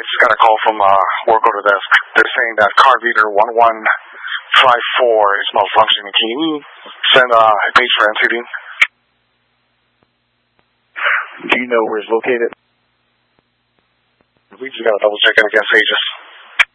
just got a call from work order desk. They're saying that card reader 1154 is malfunctioning. Can you send a page for NCD? Do you know where it's located? We just got to double check it against Aegis.